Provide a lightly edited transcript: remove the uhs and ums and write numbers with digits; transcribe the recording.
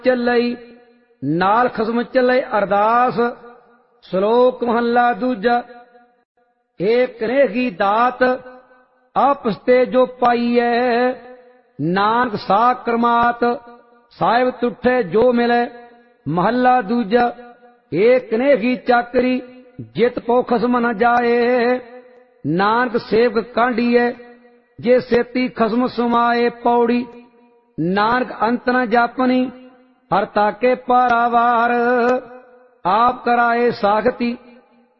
ਚੱਲਈ ਨਾਲ ਖਸਮ ਚੱਲੇ ਅਰਦਾਸ। ਸ਼ਲੋਕ ਮਹੱਲਾ ਦੂਜਾ। ਏਕ ਰੇਗੀ ਦਾਤ ਆਪਸ ਤੇ ਜੋ ਪਾਈਐ, ਨਾਨਕ ਸਾ ਕਰਮਾਤ ਸਾਹਿਬ ਤੁਠੇ ਜੋ ਮਿਲੇ। ਮਹੱਲਾ ਦੂਜਾ। ਏਕ ਨੇਗੀ ਚਾਕਰੀ ਜਿਤ ਪੋ ਖਸਮ ਨ ਜਾਏ, ਨਾਨਕ ਸੇਵਕ ਕਾਂਢੀਐ ਜੇ ਸੇਤੀ ਖਸਮ ਸੁਮਾਏ। ਪੌੜੀ। ਨਾਨਕ ਅੰਤ ਨ ਜਾਪਨੀ ਹਰ ਤਾਕੇ ਪਾਰਾਵਾਰ, ਆਪ ਕਰਾਏ ਸਾਖਤੀ